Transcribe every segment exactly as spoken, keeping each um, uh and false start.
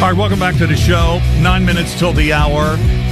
All right, welcome back to the show. Nine minutes till the hour.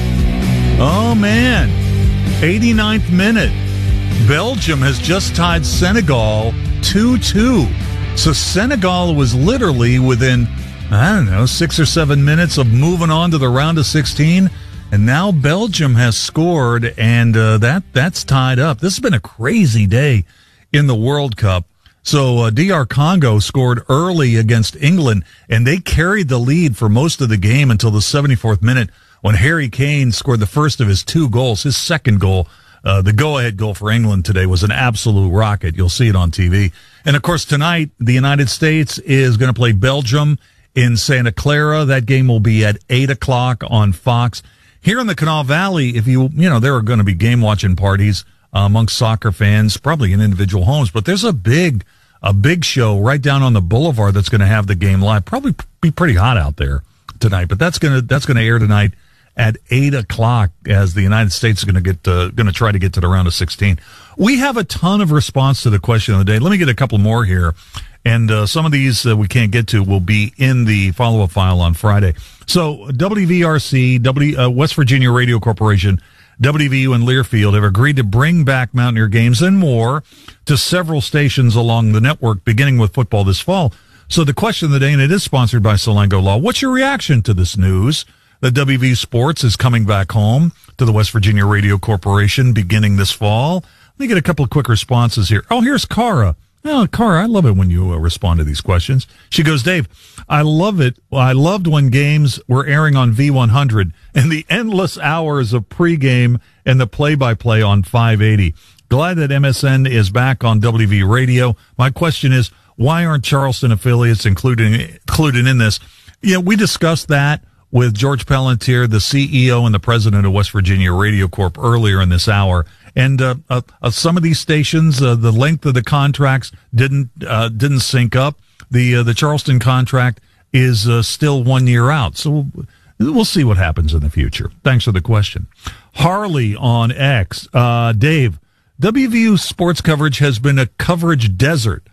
Oh, man. eighty-ninth minute. Belgium has just tied Senegal two two. So Senegal was literally within, I don't know, six or seven minutes of moving on to the round of sixteen. And now Belgium has scored, and uh, that that's tied up. This has been a crazy day in the World Cup. So uh, D R Congo scored early against England, and they carried the lead for most of the game until the seventy-fourth minute when Harry Kane scored the first of his two goals, his second goal. Uh, the go-ahead goal for England today was an absolute rocket. You'll see it on T V. And, of course, tonight the United States is going to play Belgium in Santa Clara. That game will be at eight o'clock on Fox. Here in the Kanawha Valley, if you, you know, there are going to be game-watching parties uh, amongst soccer fans, probably in individual homes. But there's a big, a big show right down on the boulevard that's going to have the game live. Probably be pretty hot out there tonight. But that's going to that's going to air tonight at eight o'clock as the United States is going to get uh, going to try to get to the round of sixteen. We have a ton of response to the question of the day. Let me get a couple more here. And uh, some of these uh, we can't get to will be in the follow-up file on Friday. So W V R C, W, uh, West Virginia Radio Corporation, W V U and Learfield have agreed to bring back Mountaineer games and more to several stations along the network, beginning with football this fall. So the question of the day, and it is sponsored by Solango Law. What's your reaction to this news that W V U Sports is coming back home to the West Virginia Radio Corporation beginning this fall? Let me get a couple of quick responses here. Oh, here's Cara. Oh, Cara, I love it when you uh, respond to these questions. She goes, Dave, I love it. Well, I loved when games were airing on V one hundred and the endless hours of pregame and the play-by-play on five eighty. Glad that M S N is back on W V Radio. My question is, why aren't Charleston affiliates included, included in this? You know, we discussed that with George Palantir, the C E O and the president of West Virginia Radio Corp, earlier in this hour. And uh, uh, uh, some of these stations, uh, the length of the contracts didn't uh, didn't sync up. The uh, the Charleston contract is uh, still one year out, so we'll, we'll see what happens in the future. Thanks for the question. Harley on X, uh, Dave. W V U sports coverage has been a coverage desert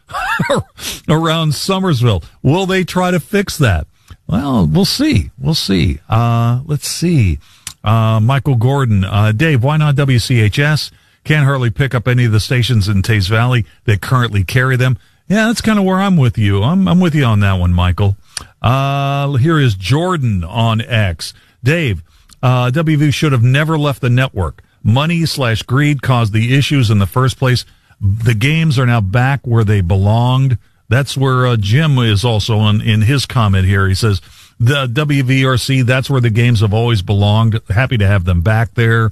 around Summersville. Will they try to fix that? Well, we'll see. We'll see. Uh, let's see. Uh, Michael Gordon, uh, Dave, why not W C H S? Can't hardly pick up any of the stations in Taze Valley that currently carry them. Yeah, that's kind of where I'm with you. I'm, I'm with you on that one, Michael. Uh, here is Jordan on X. Dave, uh, W V U should have never left the network. Money slash greed caused the issues in the first place. The games are now back where they belonged. That's where uh, Jim is also on in his comment here. He says, the W V R C, that's where the games have always belonged. Happy to have them back there.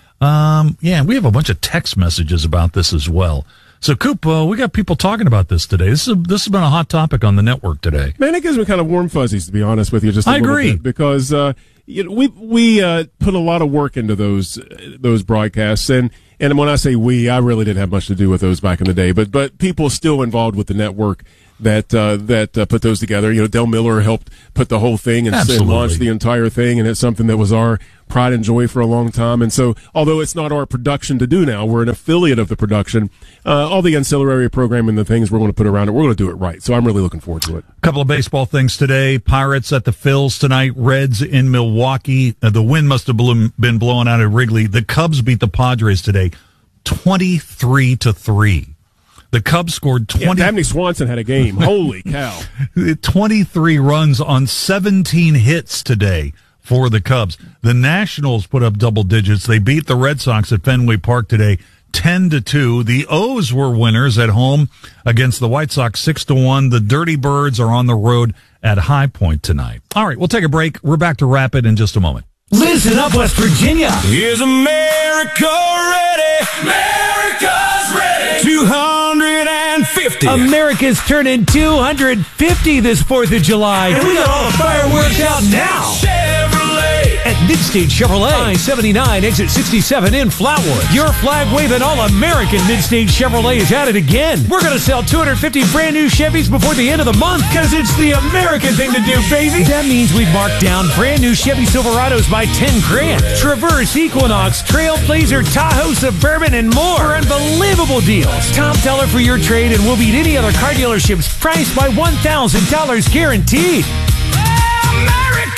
Um, yeah, we have a bunch of text messages about this as well. So, Coop, uh, we got people talking about this today. This is a, this has been a hot topic on the network today. Man, it gives me kind of warm fuzzies, to be honest with you. Just a I little agree bit, because uh, you know, we we uh, put a lot of work into those those broadcasts, and and when I say we, I really didn't have much to do with those back in the day. But but people still involved with the network that uh, that uh, put those together. You know, Del Miller helped put the whole thing and, and launch the entire thing, and it's something that was our pride and joy for a long time. And so, although it's not our production to do now, we're an affiliate of the production. Uh, all the ancillary programming, the things we're going to put around it, we're going to do it right. So I'm really looking forward to it. A couple of baseball things today. Pirates at the Phils tonight. Reds in Milwaukee. Uh, the wind must have been blowing out at Wrigley. The Cubs beat the Padres today, twenty-three to three. The Cubs scored twenty. Yeah, Dabney Swanson had a game. Holy cow! twenty-three runs on seventeen hits today for the Cubs. The Nationals put up double digits. They beat the Red Sox at Fenway Park today, ten to two. The O's were winners at home against the White Sox, six to one. The Dirty Birds are on the road at High Point tonight. All right, we'll take a break. We're back to Rapid in just a moment. Listen up, West Virginia. Is America ready? America's ready. two hundred fifty. America's turning two hundred fifty this fourth of July. And we got all the fireworks out now. Chevrolet. At Midstate Chevrolet, I seventy-nine, exit sixty-seven in Flatwood. Your flag-waving all-American Midstate Chevrolet is at it again. We're going to sell two hundred fifty brand new Chevys before the end of the month because it's the American thing to do, baby. That means we've marked down brand new Chevy Silverados by ten grand. Traverse, Equinox, Trailblazer, Tahoe, Suburban, and more for unbelievable deals. Top dollar for your trade, and we'll beat any other car dealerships priced by one thousand dollars guaranteed. America.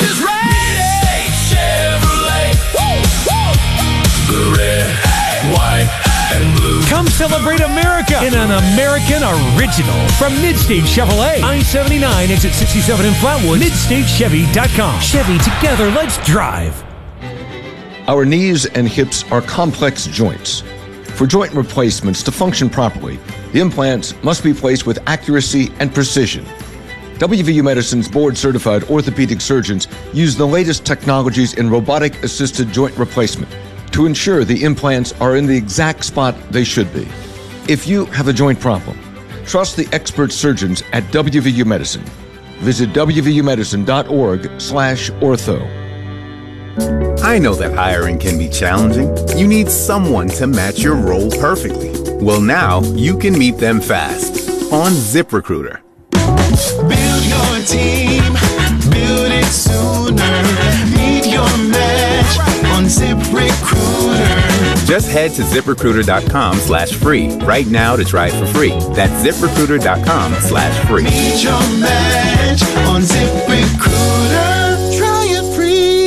celebrate America in an American original from Midstate Chevrolet. I seventy-nine, exit sixty-seven in Flatwood. mid state chevy dot com. Chevy, together, let's drive. Our knees and hips are complex joints. For joint replacements to function properly, the implants must be placed with accuracy and precision. W V U Medicine's board-certified orthopedic surgeons use the latest technologies in robotic-assisted joint replacement to ensure the implants are in the exact spot they should be. If you have a joint problem, trust the expert surgeons at W V U Medicine. Visit w v u medicine dot org slash ortho. I know that hiring can be challenging. You need someone to match your role perfectly. Well, now you can meet them fast on ZipRecruiter. Build your team, build it sooner. Meet your match on ZipRecruiter. Just head to ZipRecruiter.com slash free right now to try it for free. That's ZipRecruiter.com slash free. Meet your match on ZipRecruiter. Try it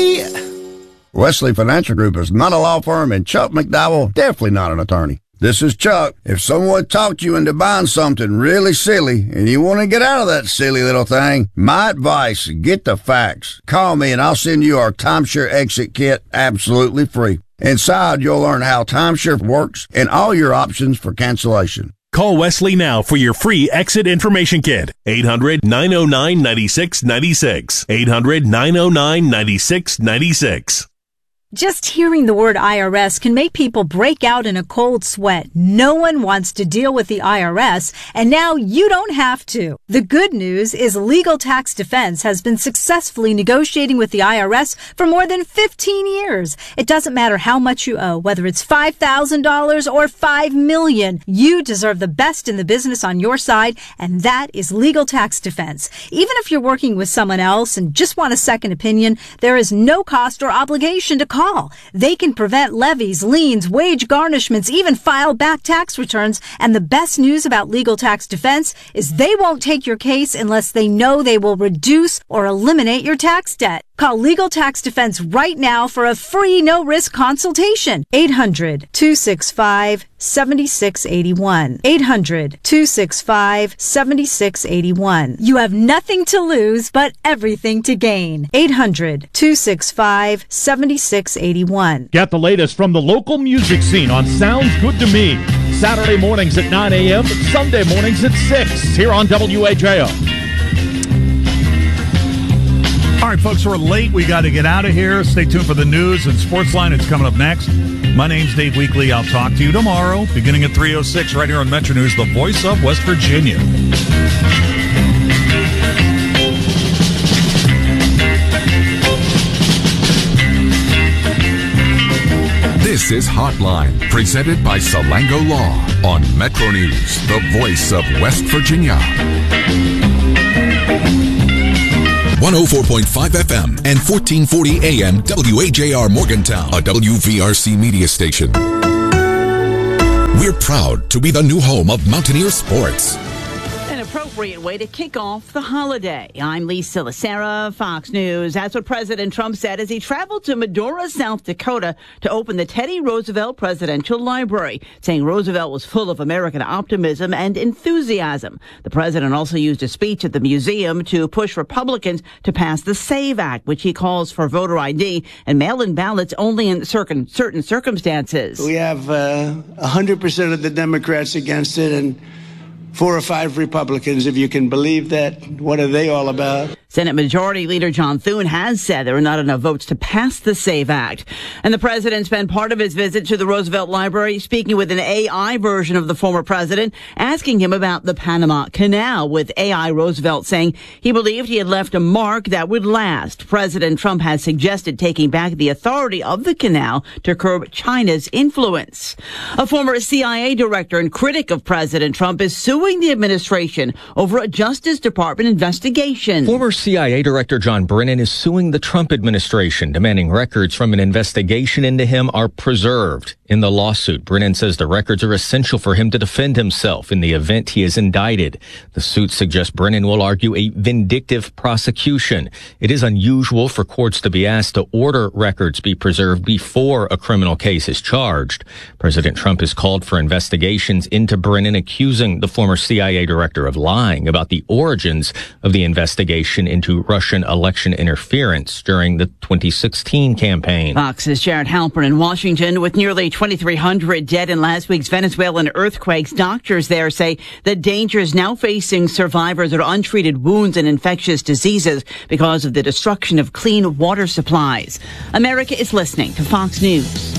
free. Wesley Financial Group is not a law firm, and Chuck McDowell definitely not an attorney. This is Chuck. If someone talked you into buying something really silly and you want to get out of that silly little thing, my advice, get the facts. Call me and I'll send you our timeshare exit kit absolutely free. Inside, you'll learn how timeshare works and all your options for cancellation. Call Wesley now for your free exit information kit. eight hundred, nine oh nine, nine six nine six. eight hundred, nine oh nine, nine six nine six. Just hearing the word I R S can make people break out in a cold sweat. No one wants to deal with the I R S, and now you don't have to. The good news is Legal Tax Defense has been successfully negotiating with the I R S for more than fifteen years. It doesn't matter how much you owe, whether it's five thousand dollars or five million dollars. You deserve the best in the business on your side, and that is Legal Tax Defense. Even if you're working with someone else and just want a second opinion, there is no cost or obligation to call. Call. They can prevent levies, liens, wage garnishments, even file back tax returns. And the best news about Legal Tax Defense is they won't take your case unless they know they will reduce or eliminate your tax debt. Call Legal Tax Defense right now for a free no-risk consultation. eight hundred, two six five, seven six eight one. eight hundred, two six five, seven six eight one. You have nothing to lose, but everything to gain. eight hundred, two six five, seven six eight one. Get the latest from the local music scene on Sounds Good to Me. Saturday mornings at nine a.m., Sunday mornings at six, here on W H A O. All right, folks, we're late. We got to get out of here. Stay tuned for the news and Sportsline. It's coming up next. My name's Dave Weekley. I'll talk to you tomorrow, beginning at three oh six, right here on Metro News, the voice of West Virginia. This is Hotline, presented by Salango Law on Metro News, the voice of West Virginia. one oh four point five F M and fourteen forty A M W H A R Morgantown, a W V R C media station. We're proud to be the new home of Mountaineer sports. An appropriate way to kick off the holiday. I'm Lisa Lacera, Fox News. That's what President Trump said as he traveled to Medora, South Dakota to open the Teddy Roosevelt Presidential Library, saying Roosevelt was full of American optimism and enthusiasm. The president also used a speech at the museum to push Republicans to pass the SAVE Act, which he calls for voter I D and mail-in ballots only in certain, certain circumstances. We have uh, one hundred percent of the Democrats against it and four or five Republicans, if you can believe that. What are they all about? Senate Majority Leader John Thune has said there are not enough votes to pass the SAVE Act. And the president spent part of his visit to the Roosevelt Library speaking with an A I version of the former president, asking him about the Panama Canal, with A I Roosevelt saying he believed he had left a mark that would last. President Trump has suggested taking back the authority of the canal to curb China's influence. A former C I A director and critic of President Trump is suing the administration over a Justice Department investigation. Former C I A Director John Brennan is suing the Trump administration, demanding records from an investigation into him are preserved. In the lawsuit, Brennan says the records are essential for him to defend himself in the event he is indicted. The suit suggests Brennan will argue a vindictive prosecution. It is unusual for courts to be asked to order records be preserved before a criminal case is charged. President Trump has called for investigations into Brennan, accusing the former C I A director of lying about the origins of the investigation into Russian election interference during the twenty sixteen campaign. Fox's Jared Halpern in Washington. With nearly twenty-three hundred dead in last week's Venezuelan earthquakes, doctors there say the dangers now facing survivors are untreated wounds and infectious diseases because of the destruction of clean water supplies. America is listening to Fox News.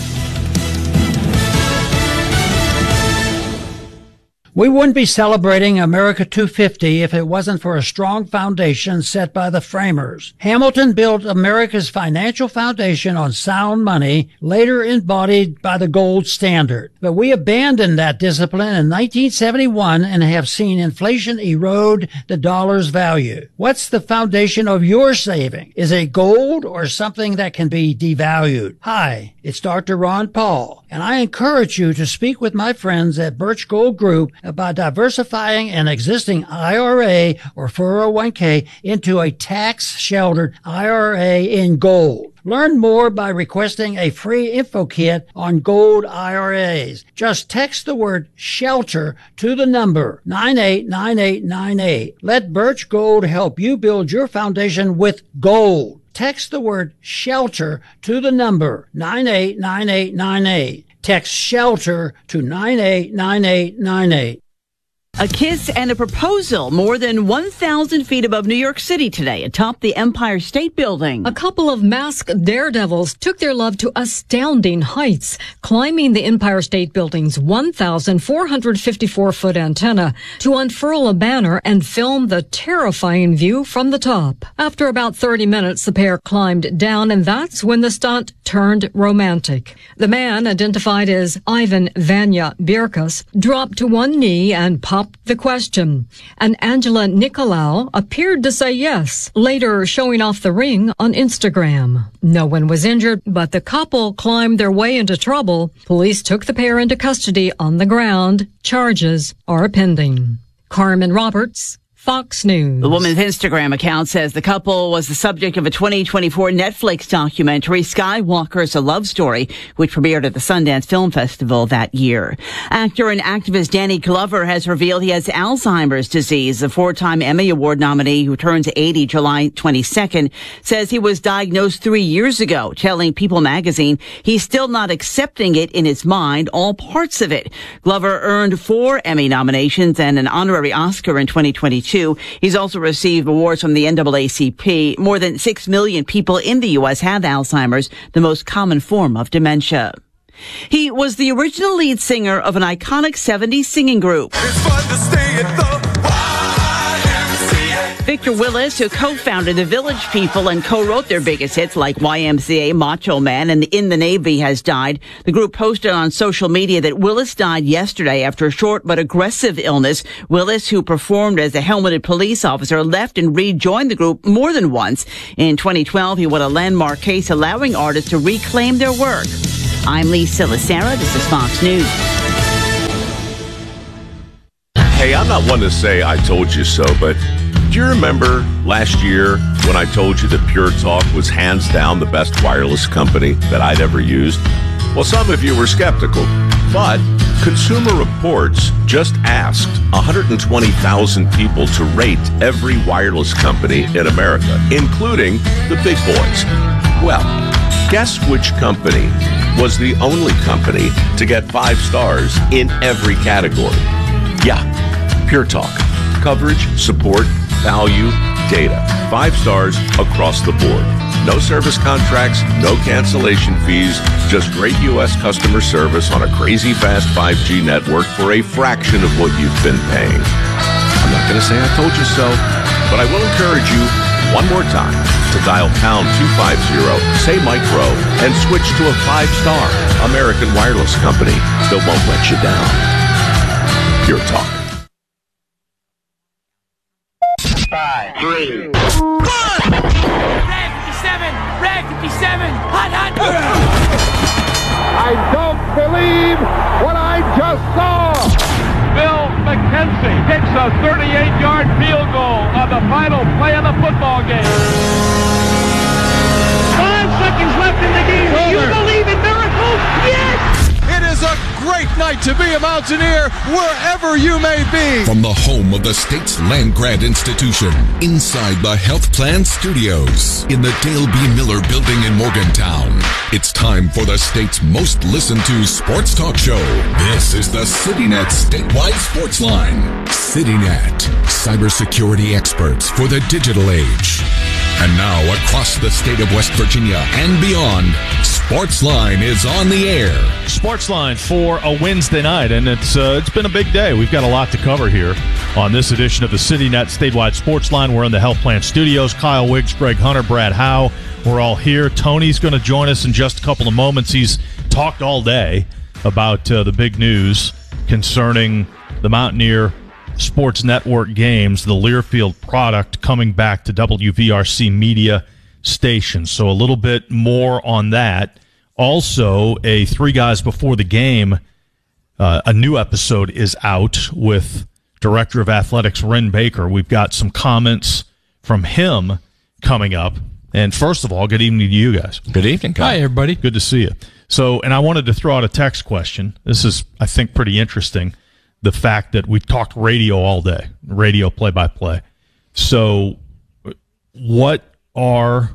We wouldn't be celebrating America two fifty if it wasn't for a strong foundation set by the framers. Hamilton built America's financial foundation on sound money, later embodied by the gold standard. But we abandoned that discipline in nineteen seventy-one and have seen inflation erode the dollar's value. What's the foundation of your saving? Is it gold or something that can be devalued? Hi, it's Doctor Ron Paul, and I encourage you to speak with my friends at Birch Gold Group about diversifying an existing I R A or four oh one k into a tax-sheltered I R A in gold. Learn more by requesting a free info kit on gold I R As. Just text the word SHELTER to the number nine eight nine eight nine eight. Let Birch Gold help you build your foundation with gold. Text the word SHELTER to the number nine eight nine eight nine eight. Text SHELTER to nine eight nine eight nine eight. A kiss and a proposal more than one thousand feet above New York City today atop the Empire State Building. A couple of masked daredevils took their love to astounding heights, climbing the Empire State Building's one thousand four hundred fifty-four foot antenna to unfurl a banner and film the terrifying view from the top. After about thirty minutes, the pair climbed down, and that's when the stunt turned romantic. The man, identified as Ivan Vanya Birkas, dropped to one knee and popped the question, and Angela Nicolau appeared to say yes, later showing off the ring on Instagram. No one was injured, but the couple climbed their way into trouble. Police took the pair into custody on the ground. Charges are pending. Carmen Roberts, Fox News. The woman's Instagram account says the couple was the subject of a twenty twenty-four Netflix documentary, Skywalker's A Love Story, which premiered at the Sundance Film Festival that year. Actor and activist Danny Glover has revealed he has Alzheimer's disease. The four-time Emmy Award nominee, who turns eighty July twenty-second, says he was diagnosed three years ago, telling People magazine he's still not accepting it in his mind, all parts of it. Glover earned four Emmy nominations and an honorary Oscar in twenty twenty-two. He's also received awards from the N double A C P. More than six million people in the U S have Alzheimer's, the most common form of dementia. He was the original lead singer of an iconic seventies singing group. It's fun to stay at the Victor Willis, who co-founded the Village People and co-wrote their biggest hits like Y M C A, Macho Man, and In the Navy, has died. The group posted on social media that Willis died yesterday after a short but aggressive illness. Willis, who performed as a helmeted police officer, left and rejoined the group more than once. In twenty twelve, he won a landmark case allowing artists to reclaim their work. I'm Lee Silasera. This is Fox News. Hey, I'm not one to say I told you so, but do you remember last year when I told you that Pure Talk was hands down the best wireless company that I'd ever used? Well, some of you were skeptical, but Consumer Reports just asked one hundred twenty thousand people to rate every wireless company in America, including the big boys. Well, guess which company was the only company to get five stars in every category? Yeah, Pure Talk. Coverage, support, value, data. Five stars across the board. No service contracts, no cancellation fees, just great U S customer service on a crazy fast five G network for a fraction of what you've been paying. I'm not going to say I told you so, but I will encourage you one more time to dial pound two fifty, say Mike Rowe, and switch to a five-star American wireless company that won't let you down. Pure Talk. Five, three. one! Rag fifty-seven! Rag fifty-seven! Hot, hot! I don't believe what I just saw! Bill McKenzie kicks a thirty-eight-yard field goal on the final play of the football game. Five seconds left in the game. Do you believe in miracles? Yes! It is a great night to be a Mountaineer wherever you may be. From the home of the state's land grant institution, inside the Health Plan Studios, in the Dale B. Miller Building in Morgantown, it's time for the state's most listened to sports talk show. This is the CityNet Statewide Sports Line. CityNet, cybersecurity experts for the digital age. And now, across the state of West Virginia and beyond, Sportsline is on the air. Sportsline for a Wednesday night, and it's uh, it's been a big day. We've got a lot to cover here on this edition of the CityNet Statewide Sportsline. We're in the Health Plan Studios. Kyle Wiggs, Greg Hunter, Brad Howe. We're all here. Tony's going to join us in just a couple of moments. He's talked all day about uh, the big news concerning the Mountaineer Sports Network games, the Learfield product coming back to W V R C media stations. So a little bit more on that. Also, a Three Guys Before the Game, uh, a new episode is out with Director of Athletics Ren Baker. We've got some comments from him coming up. And first of all, good evening to you guys. Good evening, Kyle. Hi, everybody. Good to see you. So, and I wanted to throw out a text question. This is, I think, pretty interesting. The fact that we've talked radio all day, radio play-by-play. So what are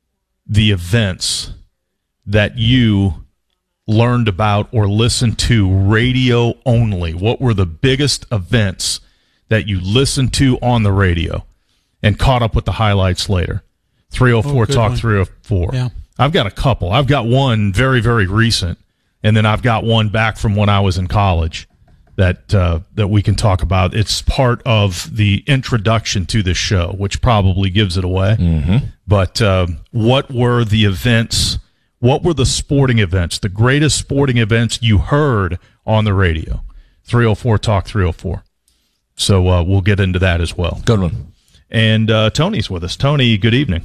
the events that you learned about or listened to radio only? What were the biggest events that you listened to on the radio and caught up with the highlights later? three oh four Oh, Talk one. three oh four. Yeah. I've got a couple. I've got one very, very recent, and then I've got one back from when I was in college that uh, that we can talk about. It's part of the introduction to this show, which probably gives it away. Mm-hmm. But uh, what were the events, what were the sporting events, the greatest sporting events you heard on the radio? three oh four Talk three oh four. So uh, we'll get into that as well. Good one. And uh, Tony's with us. Tony, good evening.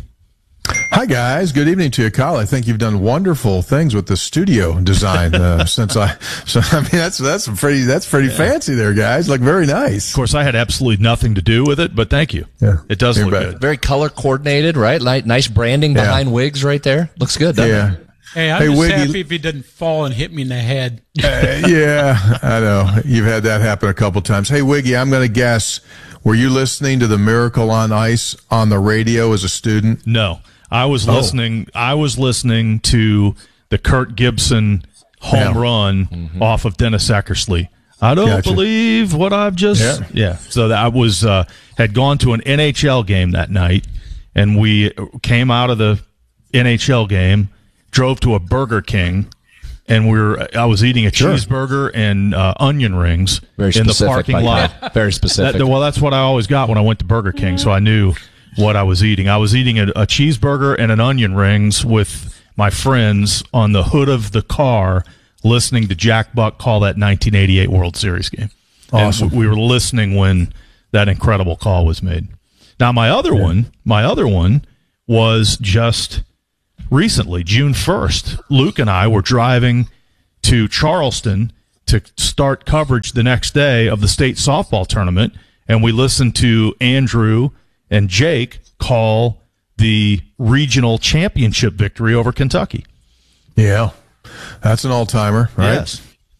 Hi, guys. Good evening to you, Kyle. I think you've done wonderful things with the studio design uh, since I. So I mean, that's that's pretty that's pretty yeah. fancy there, guys. Look very nice. Of course, I had absolutely nothing to do with it, but thank you. Yeah, it does You're look bad. good. Very color coordinated, right? Like nice branding yeah. behind Wiggs right there. Looks good, doesn't yeah. it? Hey, I'm hey, just Wiggy, happy if he didn't fall and hit me in the head. uh, yeah, I know. You've had that happen a couple times. Hey, Wiggy, I'm going to guess, were you listening to the Miracle on Ice on the radio as a student? No. I was oh. listening I was listening to the Kurt Gibson home yeah. run mm-hmm. off of Dennis Eckersley. I don't gotcha. believe what I've just yeah. yeah. So that I was uh, had gone to an N H L game that night, and we came out of the N H L game, drove to a Burger King, and we were I was eating a sure. cheeseburger and uh, onion rings Very in the specific, parking like lot. that. Very specific. That, well, that's what I always got when I went to Burger King, so I knew what I was eating. I was eating a, a cheeseburger and an onion rings with my friends on the hood of the car, listening to Jack Buck call that nineteen eighty-eight World Series game. Awesome. And we were listening when that incredible call was made. Now, my other yeah. one, my other one was just recently, June first. Luke and I were driving to Charleston to start coverage the next day of the state softball tournament, and we listened to Andrew and Jake call the regional championship victory over Kentucky. Yeah, that's an all-timer, right? Yes.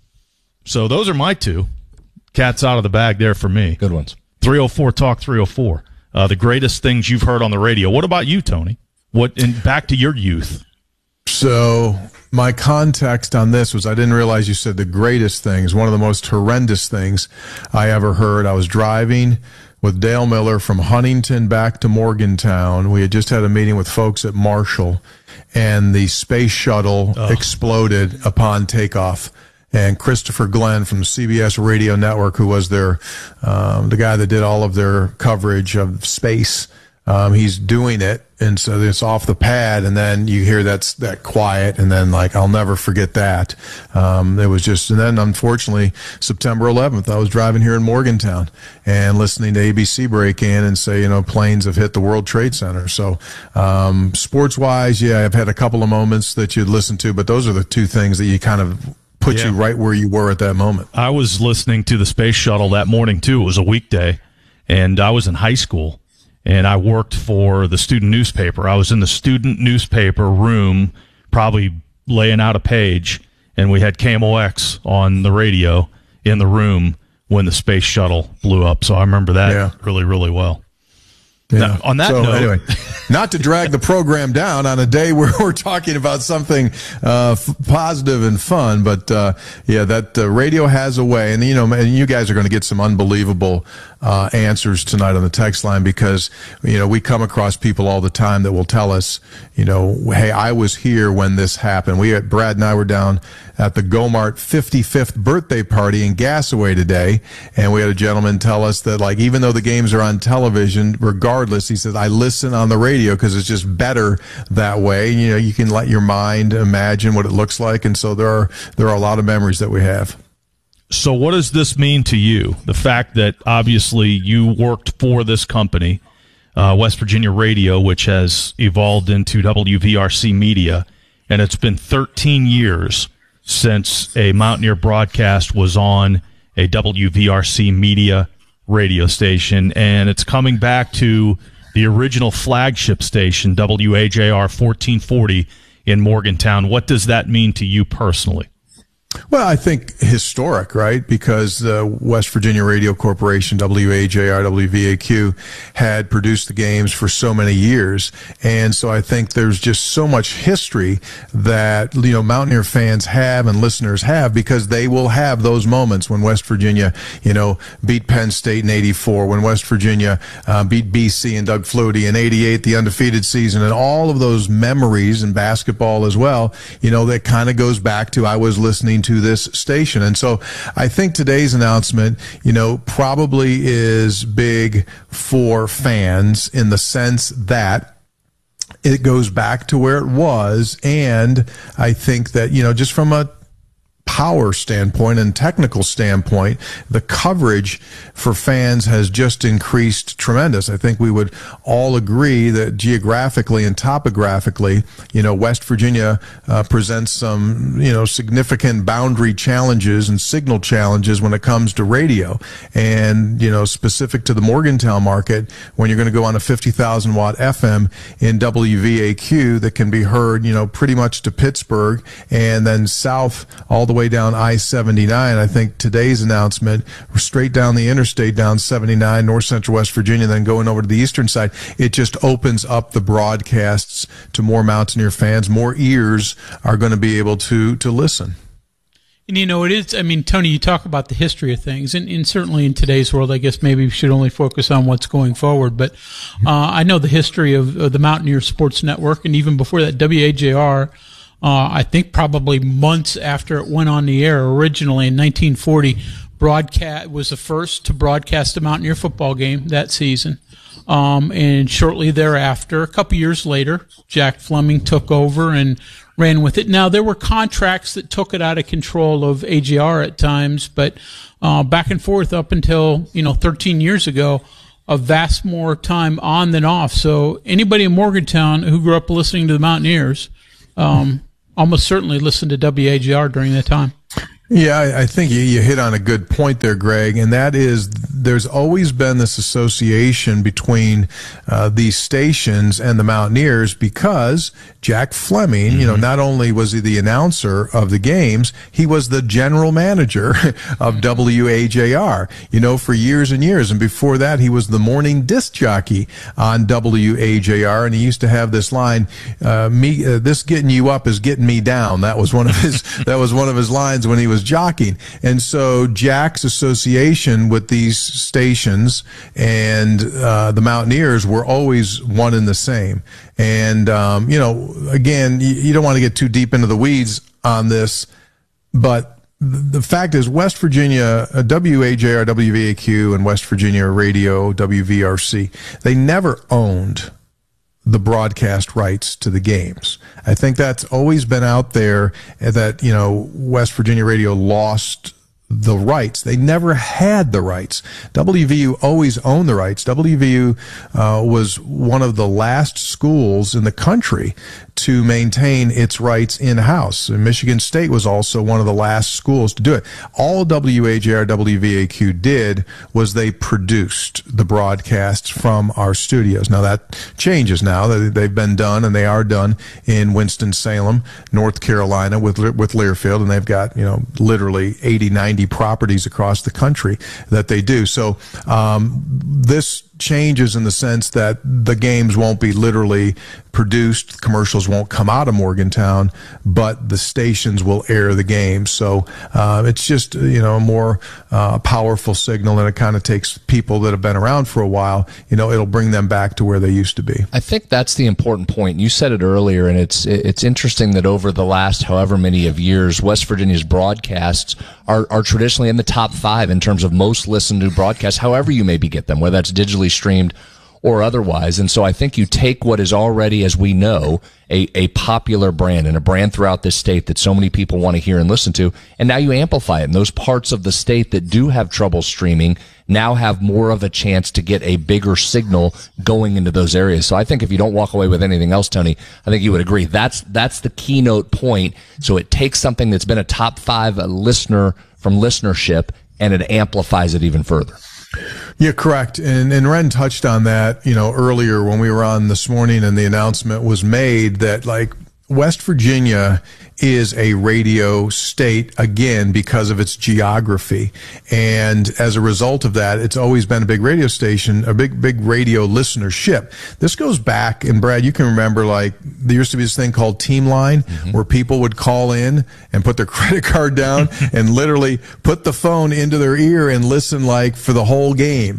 So those are my two. Cat's out of the bag there for me. Good ones. three oh four Talk three oh four. Uh, the greatest things you've heard on the radio. What about you, Tony? What? And back to your youth. So my context on this was I didn't realize you said the greatest things. One of the most horrendous things I ever heard. I was driving with Dale Miller from Huntington back to Morgantown. We had just had a meeting with folks at Marshall, and the space shuttle oh. exploded upon takeoff. And Christopher Glenn from the C B S Radio Network, who was their um, the guy that did all of their coverage of space, Um, he's doing it, and so it's off the pad, and then you hear that's that quiet, and then like I'll never forget that. Um, it was just, and then unfortunately September eleventh, I was driving here in Morgantown and listening to A B C break in and say, you know, planes have hit the World Trade Center. So um, sports wise, yeah, I've had a couple of moments that you'd listen to, but those are the two things that you kind of put yeah. you right where you were at that moment. I was listening to the space shuttle that morning too. It was a weekday, and I was in high school. And I worked for the student newspaper. I was in the student newspaper room, probably laying out a page, and we had K M O X on the radio in the room when the space shuttle blew up. So I remember that yeah. really, really well. Yeah. Now, on that so, note, anyway, not to drag the program down on a day where we're talking about something uh, f- positive and fun, but uh, yeah, that uh, radio has a way, and you know, and you guys are going to get some unbelievable uh, answers tonight on the text line because you know we come across people all the time that will tell us, you know, hey, I was here when this happened. We had Brad and I were down at the Gomart fifty-fifth birthday party in Gassaway today, and we had a gentleman tell us that, like, even though the games are on television, regardless, he says, I listen on the radio because it's just better that way. You know, you can let your mind imagine what it looks like, and so there are there are a lot of memories that we have. So what does this mean to you? The fact that obviously you worked for this company, uh, West Virginia Radio, which has evolved into W V R C Media, and it's been thirteen years since a Mountaineer broadcast was on a W V R C Media radio station, and it's coming back to the original flagship station, W A J R fourteen forty in Morgantown. What does that mean to you personally? Well, I think historic, right? Because the West Virginia Radio Corporation, W A J R, W V A Q, had produced the games for so many years. And so I think there's just so much history that, you know, Mountaineer fans have and listeners have because they will have those moments when West Virginia, you know, beat Penn State in eighty-four, when West Virginia uh, beat B C and Doug Flutie in eighty-eight, the undefeated season, and all of those memories in basketball as well, you know, that kind of goes back to I was listening to this station. And so I think today's announcement, you know, probably is big for fans in the sense that it goes back to where it was. And I think that, you know, just from a power standpoint and technical standpoint, the coverage for fans has just increased tremendous. I think we would all agree that geographically and topographically, you know, West Virginia uh, presents some, you know, significant boundary challenges and signal challenges when it comes to radio. And, you know, specific to the Morgantown market, when you're going to go on a fifty thousand watt F M in W V A Q that can be heard, you know, pretty much to Pittsburgh and then south all the way down I seventy-nine. I think today's announcement, straight down the interstate down seventy-nine, north central West Virginia, then going over to the eastern side, it just opens up the broadcasts to more Mountaineer fans. More ears are going to be able to to listen. And, you know, it is, I mean, Tony, you talk about the history of things, and, and certainly in today's world, I guess maybe we should only focus on what's going forward. But uh, I know the history of, of the Mountaineer Sports Network, and even before that, W A J R, uh, I think probably months after it went on the air originally in nineteen forty, broadcast was the first to broadcast a Mountaineer football game that season. Um, and shortly thereafter, a couple years later, Jack Fleming took over and ran with it. Now, there were contracts that took it out of control of A J R at times, but uh, back and forth up until, you know, thirteen years ago, a vast more time on than off. So anybody in Morgantown who grew up listening to the Mountaineers um, almost certainly listened to W A J R during that time. Yeah, I, I think you, you hit on a good point there, Greg, and that is there's always been this association between uh, these stations and the Mountaineers because Jack Fleming, mm-hmm. you know, not only was he the announcer of the games, he was the general manager of W A J R, you know, for years and years. And before that, he was the morning disc jockey on W A J R, and he used to have this line, uh, "Me, uh, this getting you up is getting me down." That was one of his. that was one of his lines when he was jockeying. And so Jack's association with these stations and uh, the Mountaineers were always one and the same. And, um, you know, again, you, you don't want to get too deep into the weeds on this, but the fact is, West Virginia, uh, W A J R, W V A Q, and West Virginia Radio, W V R C, they never owned the broadcast rights to the games. I think that's always been out there, that, you know, West Virginia Radio lost the rights. They never had the rights. W V U always owned the rights. W V U uh, was one of the last schools in the country to maintain its rights in-house. And Michigan State was also one of the last schools to do it. All W A J R, W V A Q did was they produced the broadcasts from our studios. Now that changes now. They've been done, and they are done in Winston-Salem, North Carolina with with Learfield, and they've got, you know, literally eighty, ninety properties across the country that they do. So um, this changes in the sense that the games won't be literally produced, commercials won't come out of Morgantown, but the stations will air the games. So uh, it's just, you know, a more uh, powerful signal, and it kind of takes people that have been around for a while, you know, it'll bring them back to where they used to be. I think that's the important point. You said it earlier, and it's it's interesting that over the last however many of years, West Virginia's broadcasts are, are traditionally in the top five in terms of most listened to broadcasts, however you maybe get them, whether that's digitally streamed or otherwise. And so I think you take what is already, as we know, a, a popular brand and a brand throughout this state that so many people want to hear and listen to, and now you amplify it. And those parts of the state that do have trouble streaming now have more of a chance to get a bigger signal going into those areas. So I think if you don't walk away with anything else, Tony, I think you would agree. That's, that's the keynote point. So it takes something that's been a top five listener from listenership, and it amplifies it even further. Yeah, correct. And and Ren touched on that, you know, earlier when we were on this morning, and the announcement was made that, like, West Virginia is a radio state, again, because of its geography. And as a result of that, it's always been a big radio station, a big, big radio listenership. This goes back, and Brad, you can remember, like, there used to be this thing called Team Line, mm-hmm. where people would call in and put their credit card down and literally put the phone into their ear and listen, like, for the whole game.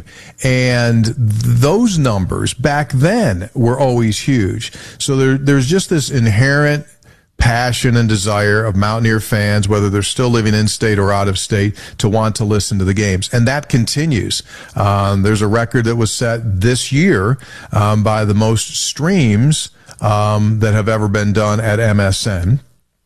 And those numbers back then were always huge. So there, there's just this inherent passion and desire of Mountaineer fans, whether they're still living in state or out of state, to want to listen to the games. And that continues. Um, there's a record that was set this year um, by the most streams um, that have ever been done at M S N.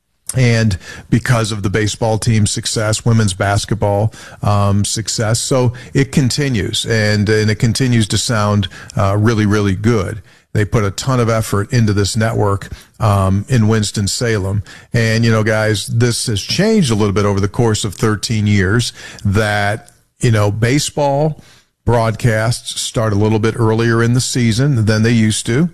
And because of the baseball team's success, women's basketball um, success. So it continues, and, and it continues to sound uh, really, really good. They put a ton of effort into this network um, in Winston-Salem. And, you know, guys, this has changed a little bit over the course of thirteen years, that, you know, baseball broadcasts start a little bit earlier in the season than they used to.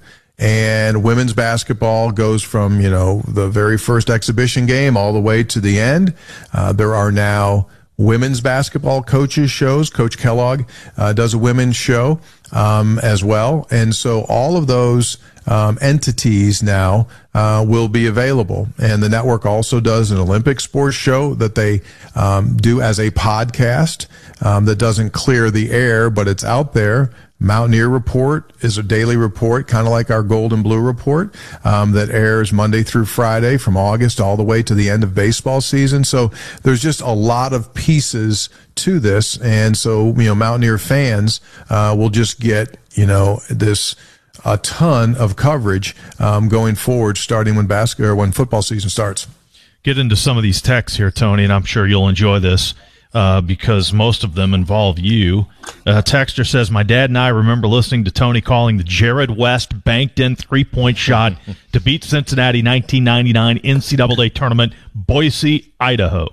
And women's basketball goes from, you know, the very first exhibition game all the way to the end. Uh, there are now women's basketball coaches shows. Coach Kellogg uh, does a women's show um, as well. And so all of those um, entities now uh, will be available. And the network also does an Olympic sports show that they um, do as a podcast um, that doesn't clear the air, but it's out there. Mountaineer Report is a daily report, kind of like our Gold and Blue Report, um, that airs Monday through Friday from August all the way to the end of baseball season. So there's just a lot of pieces to this. And so, you know, Mountaineer fans uh, will just get, you know, this a ton of coverage um, going forward, starting when basketball or when football season starts. Get into some of these texts here, Tony, and I'm sure you'll enjoy this. Uh, because most of them involve you. Uh, texter says, my dad and I remember listening to Tony calling the Jared West banked-in three-point shot to beat Cincinnati nineteen ninety-nine N C double A tournament, Boise, Idaho.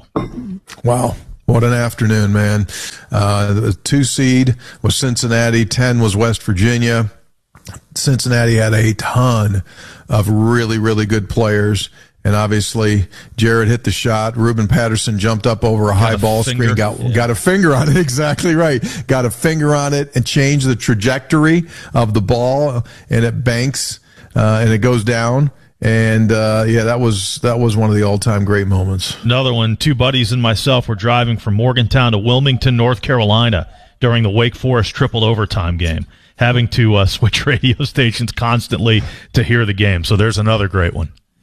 Wow. What an afternoon, man. Uh, the two seed was Cincinnati, ten was West Virginia. Cincinnati had a ton of really, really good players. And obviously, Jared hit the shot. Ruben Patterson jumped up over a high ball screen, got yeah. got a finger on it. Exactly right. Got a finger on it and changed the trajectory of the ball, and it banks uh, and it goes down. And uh, yeah, that was that was one of the all-time great moments. Another one. Two buddies and myself were driving from Morgantown to Wilmington, North Carolina, during the Wake Forest triple overtime game, having to uh, switch radio stations constantly to hear the game. So there's another great one.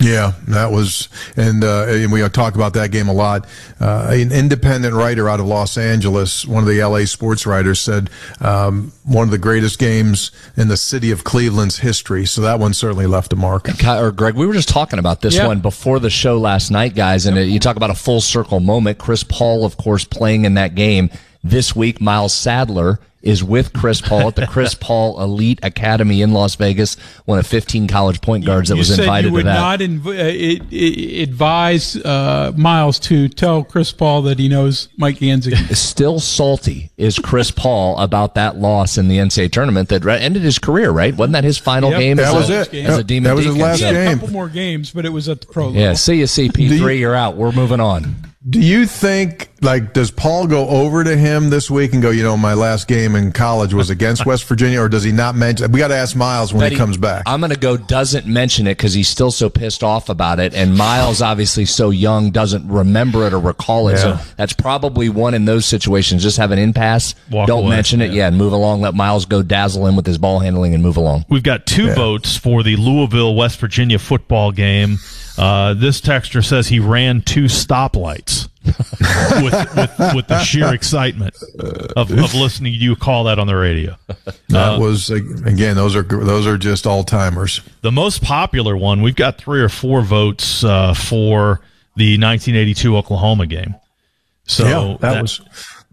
Yeah, that was, and, uh, and we talk about that game a lot. Uh, an independent writer out of Los Angeles, one of the L A sports writers, said um, one of the greatest games in the city of Cleveland's history. So that one certainly left a mark. Or Greg, we were just talking about this yeah. one before the show last night, guys, and yep. you talk about a full circle moment. Chris Paul, of course, playing in that game. This week, Miles Sadler is with Chris Paul at the Chris Paul Elite Academy in Las Vegas, one of fifteen college point guards that you was said invited you would to that. Not inv- uh, it, it, advise uh, Miles to tell Chris Paul that he knows Mike Ganzigan. Still salty is Chris Paul about that loss in the N C double A tournament that ended his career, right? Wasn't that his final yep, game? That as was a, it. As a Demon that was his Deacon. last he had game. a couple more games, but it was at the pro level. Yeah, see you, C P three. You, you're out. We're moving on. Do you think, like, does Paul go over to him this week and go, you know, my last game in college was against West Virginia, or does he not mention? We got to ask Miles when he, he comes back. I'm going to go doesn't mention it because he's still so pissed off about it, and Miles, obviously so young, doesn't remember it or recall it. Yeah. So that's probably one in those situations. Just have an impasse, Walk don't away. mention it, yeah. yeah, and move along. Let Miles go dazzle him with his ball handling and move along. We've got two Yeah. votes for the Louisville West Virginia football game. Uh, this texter says he ran two stoplights. with, with with the sheer excitement of, of listening to you call that on the radio. That uh, was, again, those are those are just all timers. The most popular one, we've got three or four votes uh, for the nineteen eighty-two Oklahoma game. So yeah, that, that was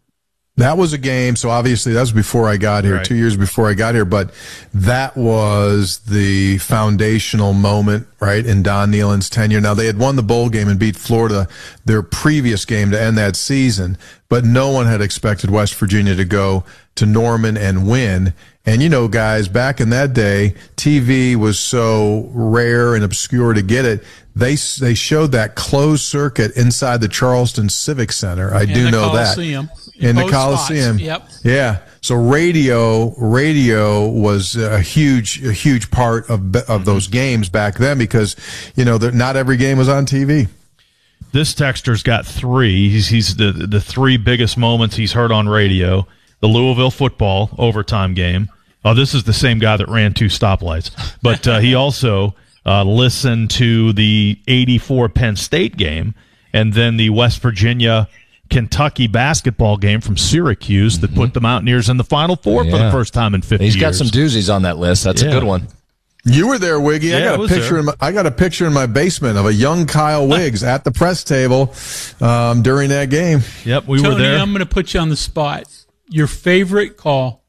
that was a game. So obviously that was before I got here, right. two years before I got here. But that was the foundational moment, right, in Don Nehlen's tenure. Now, they had won the bowl game and beat Florida their previous game to end that season, but no one had expected West Virginia to go to Norman and win. And, you know, guys, back in that day, T V was so rare and obscure to get it. They they showed that closed circuit inside the Charleston Civic Center. I In do the know Coliseum. that. In the Both Coliseum. spots. Yep. Yeah. So radio, radio was a huge, a huge part of of those games back then because, you know, not every game was on T V. This texter's got three. He's, he's the the three biggest moments he's heard on radio. The Louisville football overtime game. Oh, this is the same guy that ran two stoplights. But uh, he also uh, listened to the eighty-four Penn State game and then the West Virginia Kentucky basketball game from Syracuse that put the Mountaineers in the Final Four Yeah. for the first time in fifty He's years. got some doozies on that list. That's Yeah. a good one. You were there, Wiggy. Yeah, I I got a was picture. there. In my, I got a picture in my basement of a young Kyle Wiggs at the press table um, during that game. Yep, we Tony, were there. I'm going to put you on the spot. Your favorite call?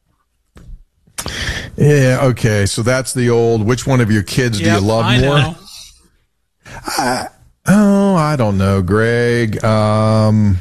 Yeah. Okay. So that's the old. Which one of your kids do Yep, you love I more? know. I, oh, I don't know, Greg. Um,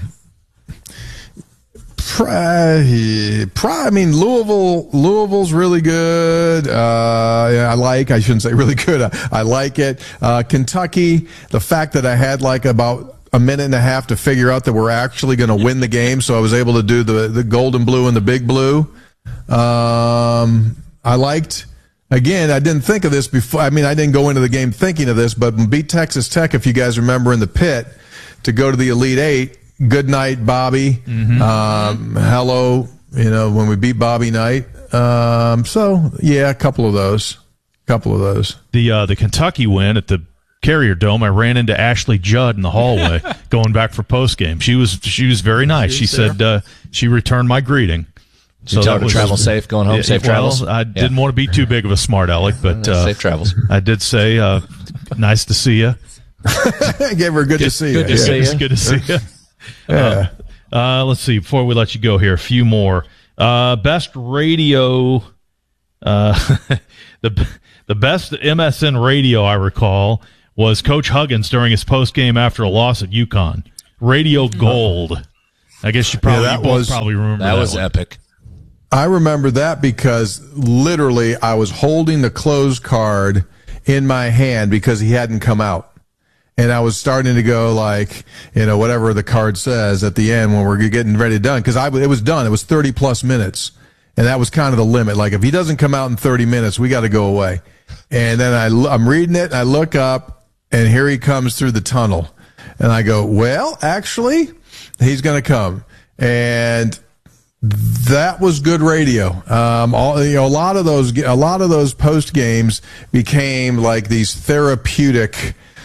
Pri, Pri, I mean, Louisville. Louisville's really good. Uh, yeah, I like. I shouldn't say really good. I, I like it. Uh, Kentucky. The fact that I had like about a minute and a half to figure out that we're actually going to win the game, so I was able to do the the gold and blue and the big blue. Um, I liked. Again, I didn't think of this before. I mean, I didn't go into the game thinking of this, but beat Texas Tech, if you guys remember, in the pit to go to the Elite Eight. Good night, Bobby. Mm-hmm. Um, hello, you know, when we beat Bobby Knight. Um, so, yeah, a couple of those. A couple of those. The uh, the Kentucky win at the Carrier Dome, I ran into Ashley Judd in the hallway going back for postgame. She was she was very nice. She, she said uh, she returned my greeting. So you tell her to travel safe, going home, yeah, safe well, travels? I Yeah. didn't want to be too big of a smart aleck, but uh, safe travels. I did say, uh, nice to see you. Gave her good to see Good you. to Yeah. see you. Good to see you. Yeah. Uh, uh, let's see. Before we let you go here, a few more. Uh, best radio, uh, the the best M S N radio I recall was Coach Huggins during his post game after a loss at UConn. Radio Gold. I guess you probably Yeah, that you both was- probably remember that. That was one. epic. I remember that because literally I was holding the close card in my hand because he hadn't come out. And I was starting to go like, you know, whatever the card says at the end when we're getting ready done. Because I it was done. It was thirty plus minutes. And that was kind of the limit. Like if he doesn't come out in thirty minutes, we got to go away. And then I, I'm reading it. And I look up and here he comes through the tunnel. And I go, well, actually, he's going to come. And that was good radio. Um, all, you know, a lot of those, a lot of those post games became like these therapeutic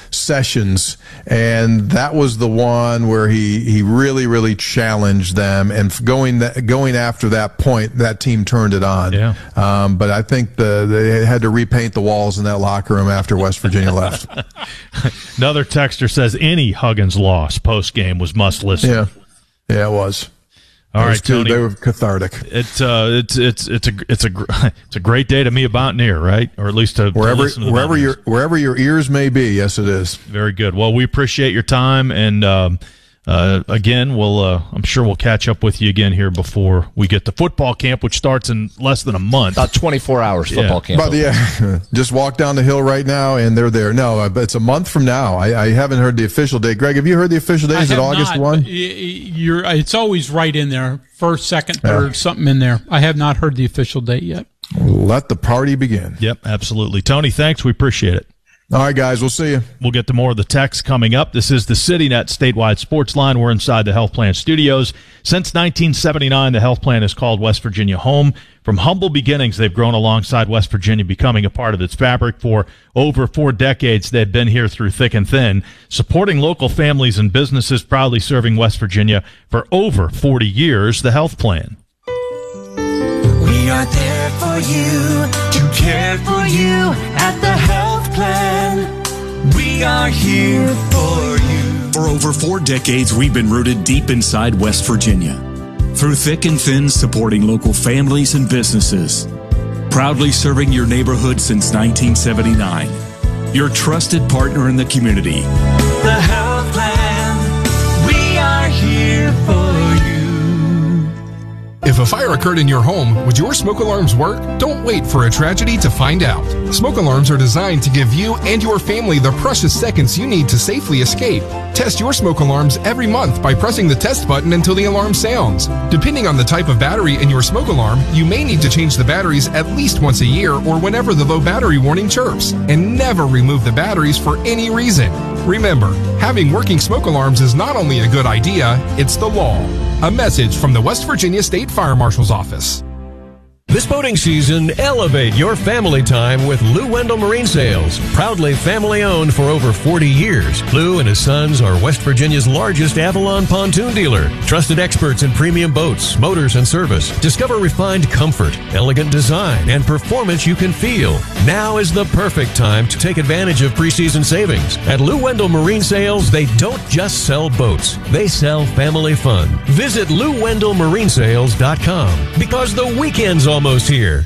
sessions, and that was the one where he, he really, really challenged them. And going that, going after that point, that team turned it on. Yeah. Um, but I think the, they had to repaint the walls in that locker room after West Virginia left. Another texter says any Huggins loss post game was must listen. Yeah, yeah, it was. All right, too, Tony. They were cathartic. It's uh, it's it's it's a it's a it's a great day to be a Mountaineer, right? Or at least to wherever to listen to the wherever your wherever your ears may be. Yes, it is. Very good. Well, we appreciate your time, and um, uh, again, we'll uh, I'm sure we'll catch up with you again here before we get to football camp, which starts in less than a month. About twenty-four hours football yeah. camp. But yeah, just walk down the hill right now, and they're there. No, uh, it's a month from now. I, I haven't heard the official date. Greg, have you heard the official date? Is it August first? You're. It's always right in there. First, second, third, Yeah. something in there. I have not heard the official date yet. Let the party begin. Yep, absolutely. Tony, thanks. We appreciate it. All right, guys, we'll see you. We'll get to more of the text coming up. This is the CityNet statewide sports line. We're inside the Health Plan studios. Since nineteen seventy-nine, the Health Plan has called West Virginia home. From humble beginnings, they've grown alongside West Virginia, becoming a part of its fabric. For over four decades, they've been here through thick and thin, supporting local families and businesses, proudly serving West Virginia for over forty years. The Health Plan. We are there for you, to care for you at the Health Plan. We are here for you. For over four decades, we've been rooted deep inside West Virginia. Through thick and thin, supporting local families and businesses. Proudly serving your neighborhood since nineteen seventy-nine. Your trusted partner in the community. The Health Plan. We are here for you. If a fire occurred in your home, would your smoke alarms work? Don't wait for a tragedy to find out. Smoke alarms are designed to give you and your family the precious seconds you need to safely escape. Test your smoke alarms every month by pressing the test button until the alarm sounds. Depending on the type of battery in your smoke alarm, you may need to change the batteries at least once a year or whenever the low battery warning chirps. And never remove the batteries for any reason. Remember, having working smoke alarms is not only a good idea, it's the law. A message from the West Virginia State Fire Marshal's Office. This boating season, elevate your family time with Lou Wendell Marine Sales. Proudly family-owned for over forty years, Lou and his sons are West Virginia's largest Avalon pontoon dealer. Trusted experts in premium boats, motors, and service. Discover refined comfort, elegant design, and performance you can feel. Now is the perfect time to take advantage of preseason savings. At Lou Wendell Marine Sales, they don't just sell boats. They sell family fun. Visit Lou Wendell Marine Sales dot com because the weekend's almost here.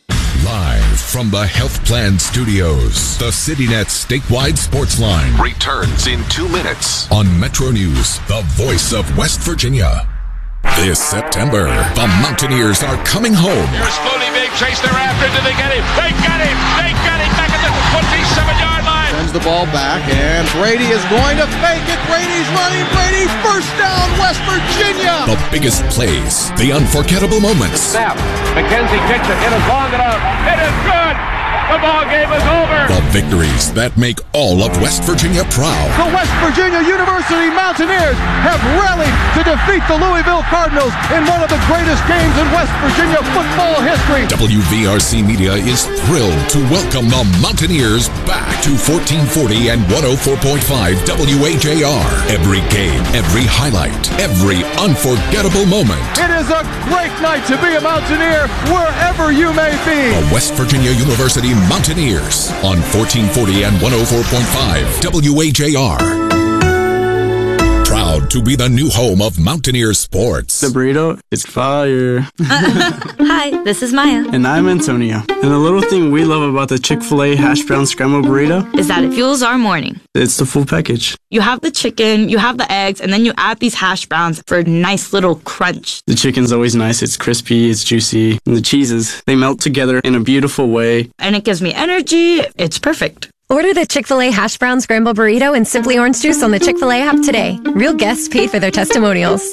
Live from the Health Plan Studios, the CityNet statewide sports line returns in two minutes on Metro News, the voice of West Virginia. This September, the Mountaineers are coming home. Here's Clooney being chased thereafter. Did they get him? They got him! They got him back at the twenty-seven-yard line. Sends the ball back, and Brady is going to fake it. Brady's running. Brady, first down, West Virginia. The biggest plays, the unforgettable moments. Snap. McKenzie kicks it. It is long enough. It is good. The ball game is over. The victories that make all of West Virginia proud. The West Virginia University Mountaineers have rallied to defeat the Louisville Cardinals in one of the greatest games in West Virginia football history. W V R C Media is thrilled to welcome the Mountaineers back to fourteen forty and one oh four point five W H A R. Every game, every highlight, every unforgettable moment. It is a great night to be a Mountaineer wherever you may be. The West Virginia University Mountaineers on fourteen forty and one oh four point five W H A R. Proud to be the new home of Mountaineer sports. The burrito is fire. Hi, this is Maya. And I'm Antonio. And the little thing we love about the Chick-fil-A hash brown scrambled burrito is that it fuels our morning. It's the full package. You have the chicken, you have the eggs, and then you add these hash browns for a nice little crunch. The chicken's always nice. It's crispy, it's juicy. And the cheeses, they melt together in a beautiful way. And it gives me energy. It's perfect. Order the Chick-fil-A Hash Brown Scramble Burrito and Simply Orange Juice on the Chick-fil-A app today. Real guests paid for their testimonials.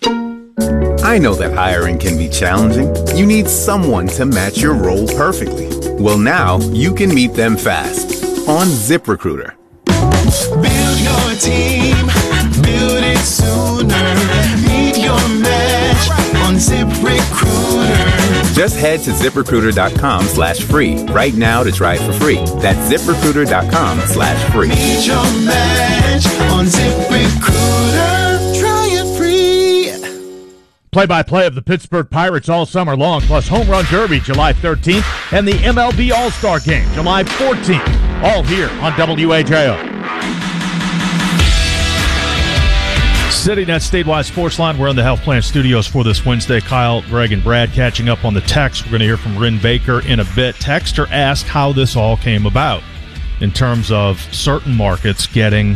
I know that hiring can be challenging. You need someone to match your role perfectly. Well, now you can meet them fast on ZipRecruiter. Build your team, build it sooner. Meet your match on ZipRecruiter. Just head to ZipRecruiter.com slash free right now to try it for free. That's ZipRecruiter.com slash free. Meet your match on ZipRecruiter. Try it free. Play-by-play of the Pittsburgh Pirates all summer long, plus Home Run Derby July thirteenth and the M L B All-Star Game July fourteenth. All here on W A J O. CityNet Statewide Sports Line. We're in the Health Plan Studios for this Wednesday. Kyle, Greg, and Brad catching up on the text. We're going to hear from Rin Baker in a bit. Texter asked how this all came about in terms of certain markets getting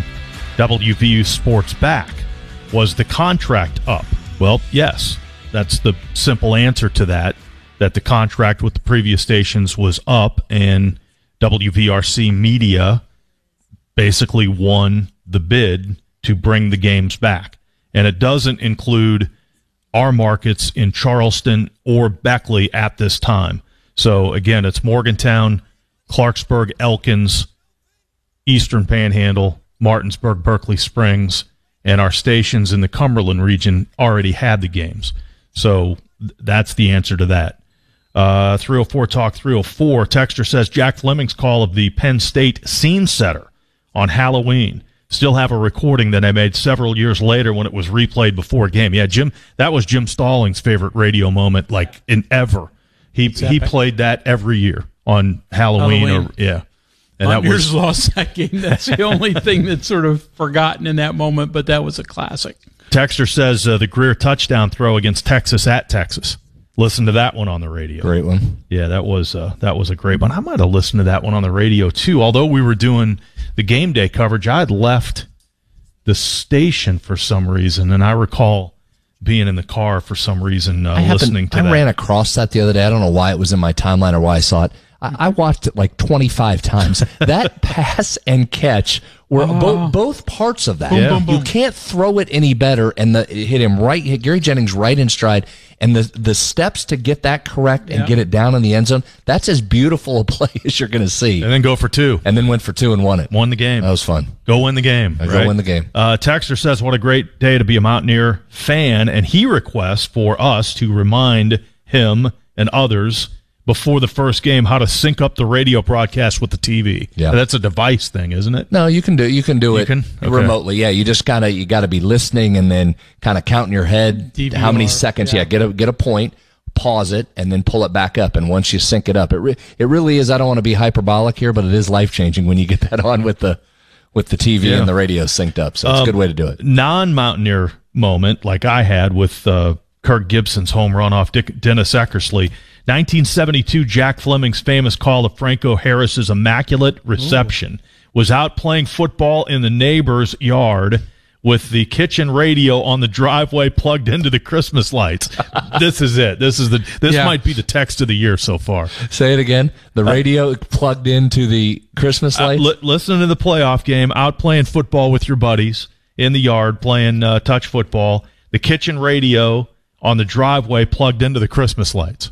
W V U sports back. Was the contract up? Well, yes. That's the simple answer to that, that the contract with the previous stations was up, and W V R C Media basically won the bid to bring the games back. And it doesn't include our markets in Charleston or Beckley at this time. So, again, it's Morgantown, Clarksburg, Elkins, Eastern Panhandle, Martinsburg, Berkeley Springs, and our stations in the Cumberland region already had the games. So th- that's the answer to that. Uh, three oh four Talk three oh four. Texter says Jack Fleming's call of the Penn State scene setter on Halloween. Still have a recording that I made several years later when it was replayed before a game. Yeah, Jim, that was Jim Stallings' favorite radio moment, like in ever. He he played that every year on Halloween. Halloween. Or yeah, and Mountaineers that was lost that game. That's the only thing that's sort of forgotten in that moment, but that was a classic. Texter says uh, the Greer touchdown throw against Texas at Texas. Listen to that one on the radio. Great one. Yeah, that was uh, that was a great one. I might have listened to that one on the radio too. Although we were doing the game day coverage, I had left the station for some reason, and I recall being in the car for some reason uh, I listening to I that. I ran across that the other day. I don't know why it was in my timeline or why I saw it. I, I watched it like twenty-five times. That pass and catch were Oh. both both parts of that. Boom, boom, You boom. can't throw it any better, and the, it hit him right. Hit Gary Jennings right in stride, and the the steps to get that correct and Yeah. get it down in the end zone. That's as beautiful a play as you're going to see. And then go for two. And then went for two and won it. Won the game. That was fun. Go win the game. Go right? win the game. Uh, Texter says, what a great day to be a Mountaineer fan, and he requests for us to remind him and others before the first game how to sync up the radio broadcast with the T V. Yeah. That's a device thing, isn't it? No, you can do you can do You it can? Okay. remotely. Yeah, you just gotta you gotta be listening and then kind of count in your head D V R, how many seconds. yeah. Yeah. get a get a point, pause it, and then pull it back up. And once you sync it up, it re- it really is. I don't want to be hyperbolic here, but it is life changing when you get that on with the with the T V Yeah. and the radio synced up. So it's Um, a good way to do it. Non-Mountaineer moment like I had with uh, Kirk Gibson's home run off Dick, Dennis Eckersley. nineteen seventy-two, Jack Fleming's famous call of Franco Harris's immaculate reception. Was out playing football in the neighbor's yard with the kitchen radio on the driveway plugged into the Christmas lights. This is it. This is the. This Yeah. might be the text of the year so far. Say it again. The radio plugged into the Christmas Uh, lights. li- listen to the playoff game, out playing football with your buddies in the yard, playing uh, touch football. The kitchen radio on the driveway plugged into the Christmas lights.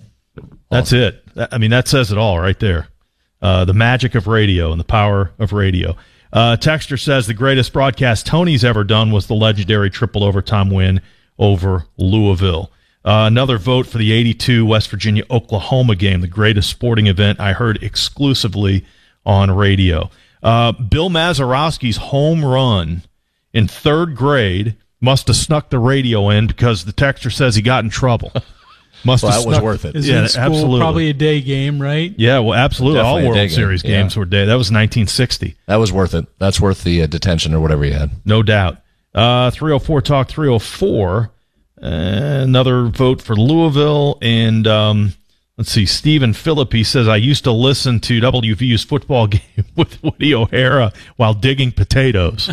That's it. That- I mean, that says it all right there. Uh, the magic of radio and the power of radio. Uh, Texter says the greatest broadcast Tony's ever done was the legendary triple overtime win over Louisville. Uh, another vote for the eighty-two West Virginia-Oklahoma game, the greatest sporting event I heard exclusively on radio. Uh, Bill Mazeroski's home run in third grade must have snuck the radio in because the texter says he got in trouble. Must Well, have that was snuck- worth it. Is Yeah, in school absolutely. probably a day game, right? Yeah, well, absolutely. Definitely a All day World game. Series Yeah. games were day. That was nineteen sixty. That was worth it. That's worth the uh, detention or whatever you had. No doubt. Uh, three oh four Talk three oh four. Uh, another vote for Louisville. And um, let's see, Stephen Philippi says, I used to listen to W V U's football game with Woody O'Hara while digging potatoes.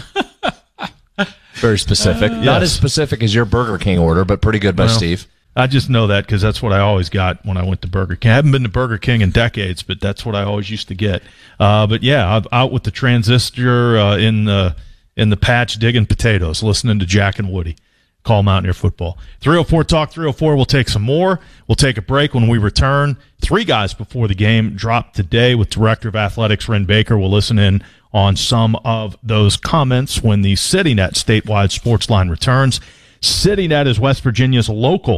Very specific. Uh, Not yes. as specific as your Burger King order, but pretty good by Well, Steve. I just know that because that's what I always got when I went to Burger King. I haven't been to Burger King in decades, but that's what I always used to get. Uh, but yeah, I'm out with the transistor uh, in the in the patch digging potatoes, listening to Jack and Woody. Call Mountaineer football. three oh four Talk three oh four. We'll take some more. We'll take a break when we return. Three guys before the game dropped today with Director of Athletics Ren Baker. We'll listen in on some of those comments when the CityNet statewide sports line returns. CityNet is West Virginia's local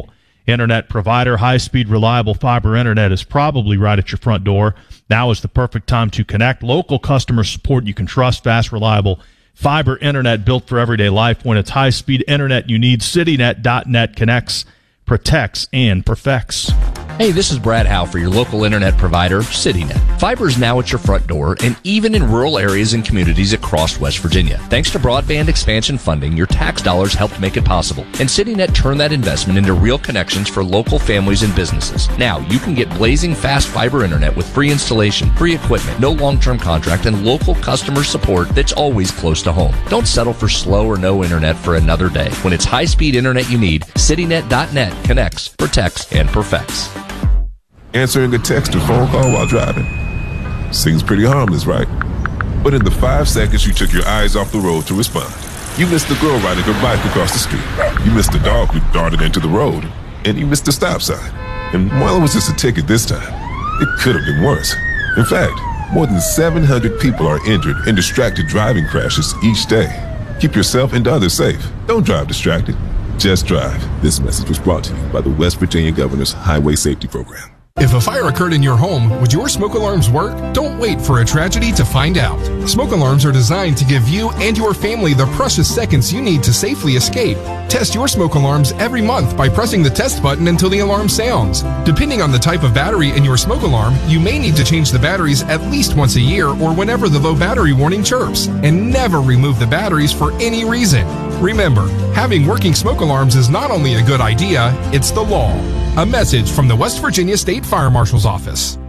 internet provider. High-speed, reliable fiber internet is probably right at your front door. Now is the perfect time to connect. Local customer support you can trust, fast, reliable fiber internet built for everyday life. When it's high-speed internet you need, CityNet dot net connects, protects, and perfects. Hey, this is Brad Howe for your local internet provider, CityNet. Fiber is now at your front door and even in rural areas and communities across West Virginia. Thanks to broadband expansion funding, your tax dollars helped make it possible. And CityNet turned that investment into real connections for local families and businesses. Now, you can get blazing fast fiber internet with free installation, free equipment, no long-term contract, and local customer support that's always close to home. Don't settle for slow or no internet for another day. When it's high-speed internet you need, CityNet dot net connects, protects, and perfects. Answering a text or phone call while driving. Seems pretty harmless, right? But in the five seconds you took your eyes off the road to respond, you missed the girl riding her bike across the street. You missed the dog who darted into the road. And you missed the stop sign. And while it was just a ticket this time, it could have been worse. In fact, more than seven hundred people are injured in distracted driving crashes each day. Keep yourself and others safe. Don't drive distracted. Just drive. This message was brought to you by the West Virginia Governor's Highway Safety Program. If a fire occurred in your home, would your smoke alarms work? Don't wait for a tragedy to find out. Smoke alarms are designed to give you and your family the precious seconds you need to safely escape. Test your smoke alarms every month by pressing the test button until the alarm sounds. Depending on the type of battery in your smoke alarm, you may need to change the batteries at least once a year or whenever the low battery warning chirps. And never remove the batteries for any reason. Remember, having working smoke alarms is not only a good idea, it's the law. A message from the West Virginia State Fire Marshal's Office.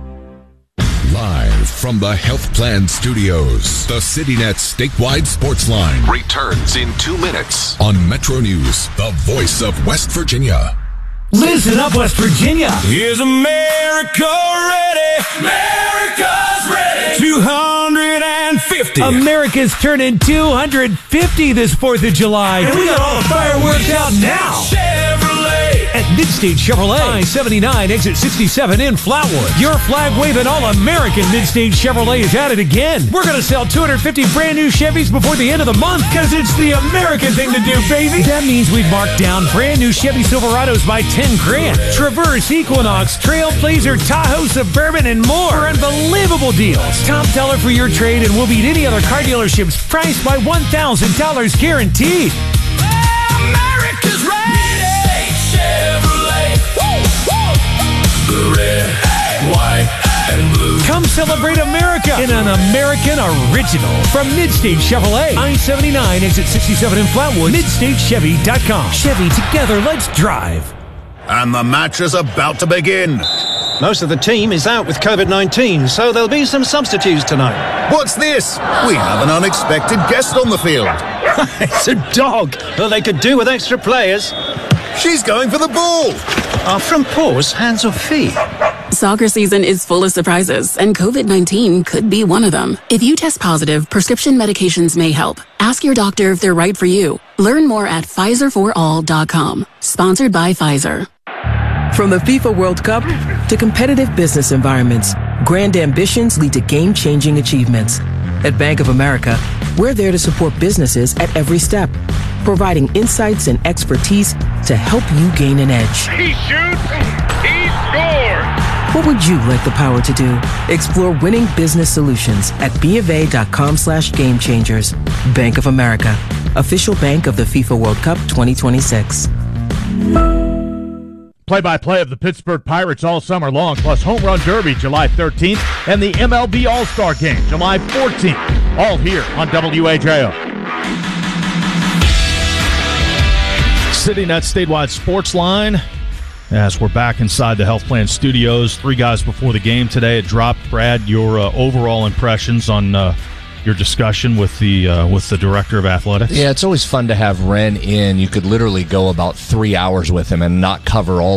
Live from the Health Plan Studios, the CityNet statewide sports line returns in two minutes on Metro News, the voice of West Virginia. Listen up, West Virginia. Is America ready? America's ready. two hundred fifty. America's turning two hundred fifty this fourth of July. And we got all the fireworks out now. Chevrolet. At Midstate Chevrolet, I seventy-nine, exit sixty-seven in Flatwood. Your flag-waving all-American Midstate Chevrolet is at it again. We're going to sell two hundred fifty brand new Chevys before the end of the month because it's the American thing to do, baby. That means we've marked down brand new Chevy Silverados by ten grand. Traverse, Equinox, Trailblazer, Tahoe, Suburban, and more for unbelievable deals. Top dollar for your trade and we'll beat any other car dealerships priced by one thousand dollars guaranteed. America's ready. Chevrolet. Woo, woo. Red, white, and blue. Come celebrate America in an American original from Midstate Chevrolet. I seventy-nine, exit sixty-seven in Flatwood. Midstate Chevy dot com. Chevy, together, let's drive. And the match is about to begin. Most of the team is out with COVID nineteen, so there'll be some substitutes tonight. What's this? We have an unexpected guest on the field. It's a dog. Well, they could do with extra players. She's going for the ball. Are front paws hands or feet? Soccer season is full of surprises, and COVID nineteen could be one of them. If you test positive, prescription medications may help. Ask your doctor if they're right for you. Learn more at Pfizer for all dot com. Sponsored by Pfizer. From the FIFA World Cup to competitive business environments, grand ambitions lead to game-changing achievements. At Bank of America, we're there to support businesses at every step, providing insights and expertise to help you gain an edge. He shoots, he scores! What would you like the power to do? Explore winning business solutions at BofA.com slash game changers. Bank of America, official bank of the FIFA World Cup twenty twenty-six. Play-by-play of the Pittsburgh Pirates all summer long, plus Home Run Derby July thirteenth and the M L B All-Star Game July fourteenth, all here on W A J O. CityNet statewide sports line. As we're back inside the Health Plan Studios, three guys before the game today. It dropped. Brad, your uh, overall impressions on uh, your discussion with the uh, with the director of athletics? Yeah, it's always fun to have Ren in. You could literally go about three hours with him and not cover all